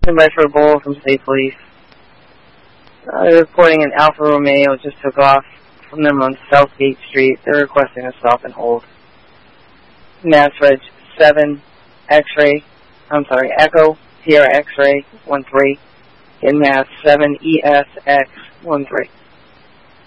Metro Bull from State Police. They're reporting an Alfa Romeo just took off from them on Southgate Street. They're requesting a stop and hold. Mass Reg 7 X-ray, Echo Sierra X-ray 13 in Mass 7 ESX 13.